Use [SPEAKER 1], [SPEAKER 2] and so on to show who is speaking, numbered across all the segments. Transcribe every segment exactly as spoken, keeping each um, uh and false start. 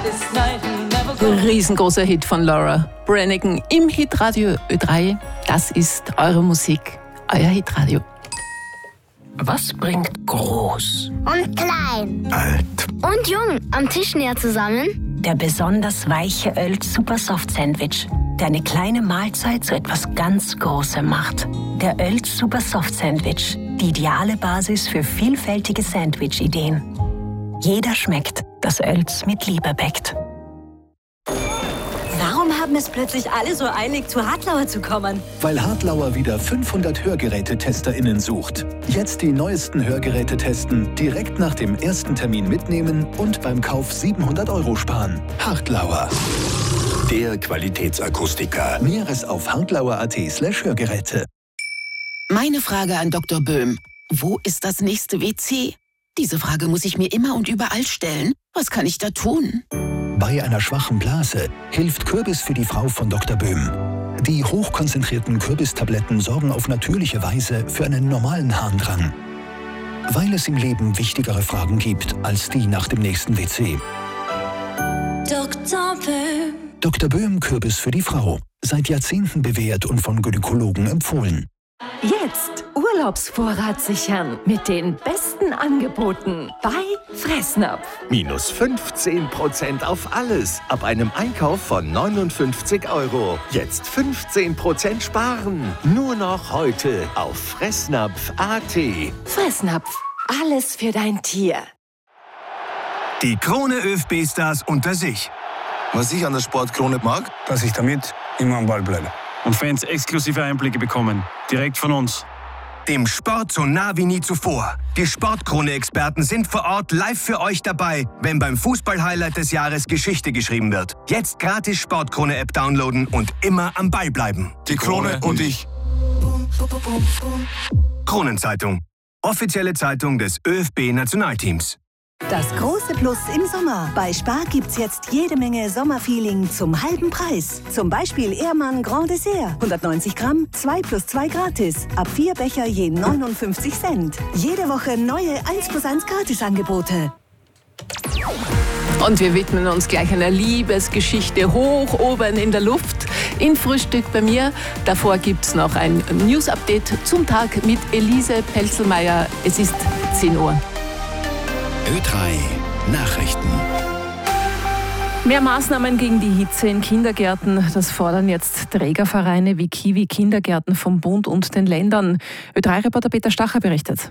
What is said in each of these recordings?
[SPEAKER 1] Riesengroßer Hit von Laura Branigan im Hitradio Ö drei. Das ist eure Musik, euer Hitradio.
[SPEAKER 2] Was bringt groß
[SPEAKER 3] und klein,
[SPEAKER 4] alt
[SPEAKER 3] und jung am Tisch näher zusammen?
[SPEAKER 2] Der besonders weiche Oelz Super Soft Sandwich, der eine kleine Mahlzeit zu etwas ganz Großem macht. Der Oelz Super Soft Sandwich, die ideale Basis für vielfältige Sandwich-Ideen. Jeder schmeckt, das Oelz mit Liebe bäckt.
[SPEAKER 5] Warum haben es plötzlich alle so eilig, zu Hartlauer zu kommen?
[SPEAKER 6] Weil Hartlauer wieder fünfhundert HörgerätetesterInnen sucht. Jetzt die neuesten Hörgeräte testen, direkt nach dem ersten Termin mitnehmen und beim Kauf siebenhundert Euro sparen. Hartlauer.
[SPEAKER 4] Der Qualitätsakustiker.
[SPEAKER 6] Näheres auf hartlauer.at slash Hörgeräte.
[SPEAKER 1] Meine Frage an Doktor Böhm. Wo ist das nächste W C? Diese Frage muss ich mir immer und überall stellen. Was kann ich da tun?
[SPEAKER 6] Bei einer schwachen Blase hilft Kürbis für die Frau von Doktor Böhm. Die hochkonzentrierten Kürbistabletten sorgen auf natürliche Weise für einen normalen Harndrang. Weil es im Leben wichtigere Fragen gibt als die nach dem nächsten W C.
[SPEAKER 5] Doktor Böhm.
[SPEAKER 6] Doktor Böhm Kürbis für die Frau. Seit Jahrzehnten bewährt und von Gynäkologen empfohlen.
[SPEAKER 7] Jetzt Urlaubsvorrat sichern mit den besten Angeboten bei Fressnapf.
[SPEAKER 8] Minus fünfzehn Prozent auf alles ab einem Einkauf von neunundfünfzig Euro. Jetzt fünfzehn Prozent sparen. Nur noch heute auf fressnapf punkt a t.
[SPEAKER 7] Fressnapf. Alles für dein Tier.
[SPEAKER 9] Die Krone ÖFB-Stars unter sich.
[SPEAKER 10] Was ich an der Sportkrone mag,
[SPEAKER 11] dass ich damit immer am Ball bleibe.
[SPEAKER 12] Und Fans exklusive Einblicke bekommen. Direkt von uns.
[SPEAKER 9] Dem Sport so nah wie nie zuvor. Die Sportkrone-Experten sind vor Ort live für euch dabei, wenn beim Fußball-Highlight des Jahres Geschichte geschrieben wird. Jetzt gratis Sportkrone-App downloaden und immer am Ball bleiben.
[SPEAKER 10] Die Krone und ich.
[SPEAKER 9] Kronenzeitung. Offizielle Zeitung des ÖFB-Nationalteams.
[SPEAKER 13] Das große Plus im Sommer. Bei Spar gibt's jetzt jede Menge Sommerfeeling zum halben Preis. Zum Beispiel Ehrmann Grand Dessert. hundertneunzig Gramm, zwei plus zwei gratis. Ab vier Becher je neunundfünfzig Cent. Jede Woche neue eins plus eins Gratisangebote.
[SPEAKER 1] Und wir widmen uns gleich einer Liebesgeschichte hoch oben in der Luft. In Frühstück bei mir. Davor gibt's noch ein News-Update zum Tag mit Elise Pelzelmeier. Es ist zehn Uhr.
[SPEAKER 4] Ö drei Nachrichten.
[SPEAKER 14] Mehr Maßnahmen gegen die Hitze in Kindergärten. Das fordern jetzt Trägervereine wie Kiwi Kindergärten vom Bund und den Ländern. Ö drei Reporter Peter Stacher berichtet.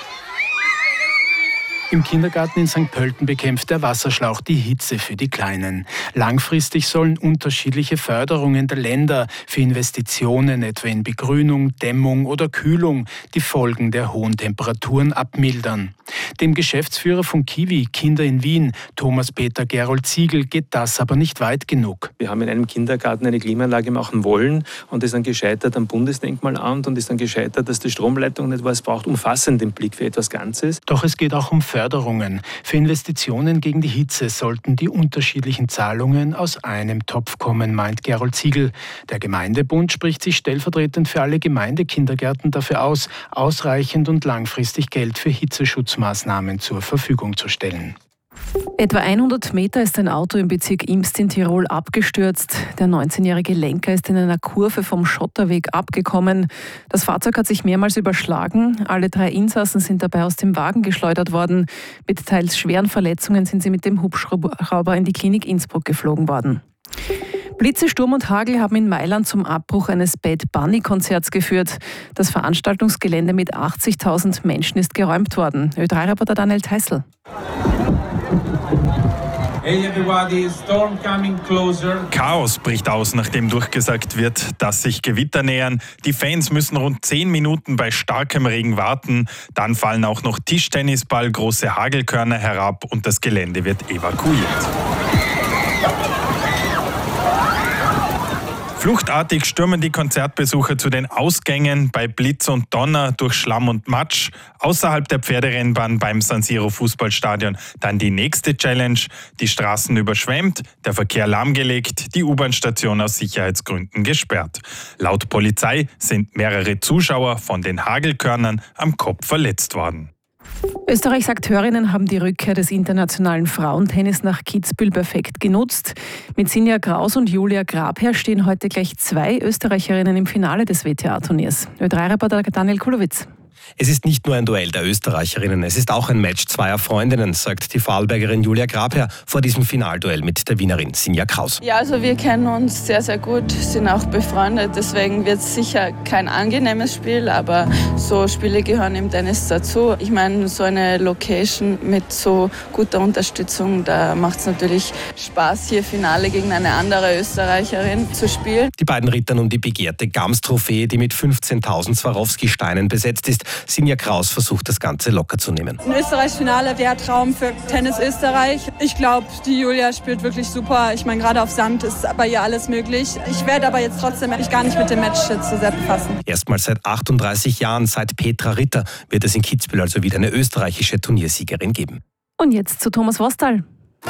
[SPEAKER 15] Im Kindergarten in Sankt Pölten bekämpft der Wasserschlauch die Hitze für die Kleinen. Langfristig sollen unterschiedliche Förderungen der Länder für Investitionen, etwa in Begrünung, Dämmung oder Kühlung, die Folgen der hohen Temperaturen abmildern. Dem Geschäftsführer von Kiwi Kinder in Wien, Thomas Peter Gerold Ziegel, geht das aber nicht weit genug.
[SPEAKER 16] Wir haben in einem Kindergarten eine Klimaanlage machen wollen und ist dann gescheitert am Bundesdenkmalamt und ist dann gescheitert, dass die Stromleitung nicht war. Es braucht umfassenden Blick für etwas Ganzes.
[SPEAKER 15] Doch es geht auch um Förderungen. Für Investitionen gegen die Hitze sollten die unterschiedlichen Zahlungen aus einem Topf kommen, meint Gerold Ziegel. Der Gemeindebund spricht sich stellvertretend für alle Gemeindekindergärten dafür aus, ausreichend und langfristig Geld für Hitzeschutzmaßnahmen zur Verfügung zu stellen.
[SPEAKER 14] Etwa hundert Meter ist ein Auto im Bezirk Imst in Tirol abgestürzt. Der neunzehnjährige Lenker ist in einer Kurve vom Schotterweg abgekommen. Das Fahrzeug hat sich mehrmals überschlagen. Alle drei Insassen sind dabei aus dem Wagen geschleudert worden. Mit teils schweren Verletzungen sind sie mit dem Hubschrauber in die Klinik Innsbruck geflogen worden. Blitze, Sturm und Hagel haben in Mailand zum Abbruch eines Bad Bunny-Konzerts geführt. Das Veranstaltungsgelände mit achtzigtausend Menschen ist geräumt worden. Ö drei Reporter Daniel Teissl.
[SPEAKER 17] Hey everybody, storm coming closer.
[SPEAKER 18] Chaos bricht aus, nachdem durchgesagt wird, dass sich Gewitter nähern. Die Fans müssen rund zehn Minuten bei starkem Regen warten. Dann fallen auch noch Tischtennisball, große Hagelkörner herab und das Gelände wird evakuiert. Fluchtartig stürmen die Konzertbesucher zu den Ausgängen bei Blitz und Donner durch Schlamm und Matsch. Außerhalb der Pferderennbahn beim San Siro Fußballstadion dann die nächste Challenge. Die Straßen überschwemmt, der Verkehr lahmgelegt, die U-Bahn-Station aus Sicherheitsgründen gesperrt. Laut Polizei sind mehrere Zuschauer von den Hagelkörnern am Kopf verletzt worden.
[SPEAKER 14] Österreichs Akteurinnen haben die Rückkehr des internationalen Frauentennis nach Kitzbühel perfekt genutzt. Mit Sinja Kraus und Julia Grabherr stehen heute gleich zwei Österreicherinnen im Finale des W T A-Turniers. Ö drei Reporter Daniel Kulowitz.
[SPEAKER 19] Es ist nicht nur ein Duell der Österreicherinnen, es ist auch ein Match zweier Freundinnen, sagt die Vorarlbergerin Julia Grabherr vor diesem Finalduell mit der Wienerin Sinja Kraus.
[SPEAKER 20] Ja, also wir kennen uns sehr, sehr gut, sind auch befreundet, deswegen wird es sicher kein angenehmes Spiel, aber so Spiele gehören im Tennis dazu. Ich meine, so eine Location mit so guter Unterstützung, da macht es natürlich Spaß, hier Finale gegen eine andere Österreicherin zu spielen.
[SPEAKER 19] Die beiden rittern um die begehrte Gams-Trophäe, die mit fünfzehntausend Swarovski-Steinen besetzt ist. Sinja Kraus versucht, das Ganze locker zu nehmen.
[SPEAKER 21] Ein Österreich-Finale wäre Traum für Tennis Österreich. Ich glaube, die Julia spielt wirklich super. Ich meine, gerade auf Sand ist bei ihr alles möglich. Ich werde aber jetzt trotzdem mich gar nicht mit dem Match jetzt so sehr befassen.
[SPEAKER 19] Erstmals seit achtunddreißig Jahren, seit Petra Ritter, wird es in Kitzbühel also wieder eine österreichische Turniersiegerin geben.
[SPEAKER 14] Und jetzt zu Thomas Wostal.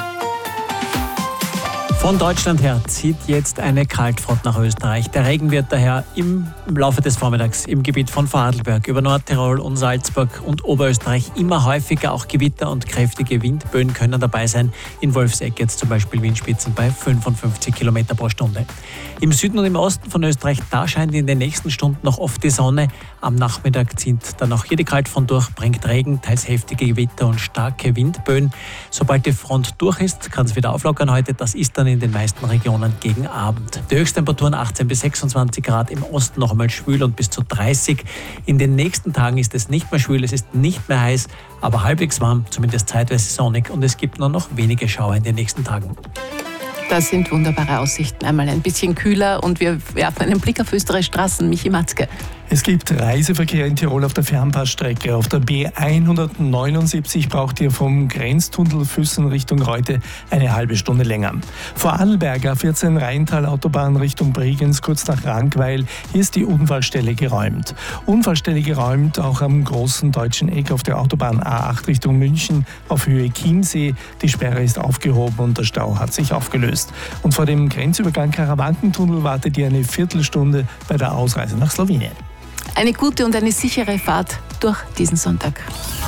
[SPEAKER 22] Von Deutschland her zieht jetzt eine Kaltfront nach Österreich. Der Regen wird daher im Laufe des Vormittags im Gebiet von Vorarlberg über Nordtirol und Salzburg und Oberösterreich immer häufiger. Auch Gewitter und kräftige Windböen können dabei sein. In Wolfsegg jetzt zum Beispiel Windspitzen bei fünfundfünfzig Kilometer pro Stunde. Im Süden und im Osten von Österreich, da scheint in den nächsten Stunden noch oft die Sonne. Am Nachmittag zieht dann auch hier die Kaltfront durch, bringt Regen, teils heftige Gewitter und starke Windböen. Sobald die Front durch ist, kann es wieder auflockern heute. Das ist dann in den meisten Regionen gegen Abend. Die Höchsttemperaturen achtzehn bis sechsundzwanzig Grad, im Osten noch einmal schwül und bis zu dreißig. In den nächsten Tagen ist es nicht mehr schwül, es ist nicht mehr heiß, aber halbwegs warm, zumindest zeitweise sonnig, und es gibt nur noch wenige Schauer in den nächsten Tagen.
[SPEAKER 1] Das sind wunderbare Aussichten. Einmal ein bisschen kühler und wir werfen einen Blick auf Österreichs Straßen. Michi Matzke.
[SPEAKER 23] Es gibt Reiseverkehr in Tirol auf der Fernpassstrecke. Auf der B hundertneunundsiebzig braucht ihr vom Grenztunnel Füssen Richtung Reute eine halbe Stunde länger. Vorarlberg A vierzehn Rheintal-Autobahn Richtung Bregenz, kurz nach Rankweil. Hier ist die Unfallstelle geräumt. Unfallstelle geräumt auch am großen deutschen Eck auf der Autobahn A acht Richtung München auf Höhe Chiemsee. Die Sperre ist aufgehoben und der Stau hat sich aufgelöst. Und vor dem Grenzübergang Karawankentunnel wartet ihr eine Viertelstunde bei der Ausreise nach Slowenien.
[SPEAKER 1] Eine gute und eine sichere Fahrt durch diesen Sonntag.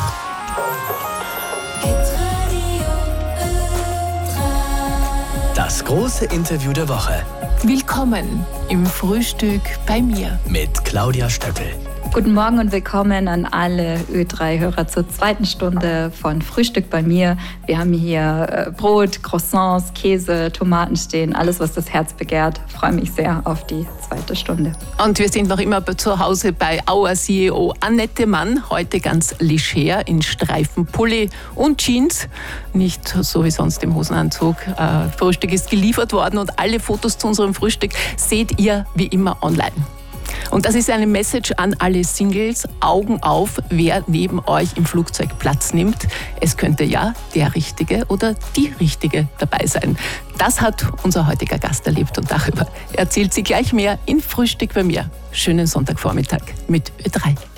[SPEAKER 24] Das große Interview der Woche.
[SPEAKER 1] Willkommen im Frühstück bei mir.
[SPEAKER 24] Mit Claudia Stöckel.
[SPEAKER 25] Guten Morgen und willkommen an alle Ö drei Hörer zur zweiten Stunde von Frühstück bei mir. Wir haben hier Brot, Croissants, Käse, Tomaten stehen, alles, was das Herz begehrt. Ich freue mich sehr auf die zweite Stunde.
[SPEAKER 1] Und wir sind noch immer zu Hause bei Auer C E O Annette Mann. Heute ganz leger in Streifenpulli und Jeans. Nicht so wie sonst im Hosenanzug. Frühstück ist geliefert worden und alle Fotos zu unserem Frühstück seht ihr wie immer online. Und das ist eine Message an alle Singles. Augen auf, wer neben euch im Flugzeug Platz nimmt. Es könnte ja der Richtige oder die Richtige dabei sein. Das hat unser heutiger Gast erlebt und darüber erzählt sie gleich mehr in Frühstück bei mir. Schönen Sonntagvormittag mit Ö drei.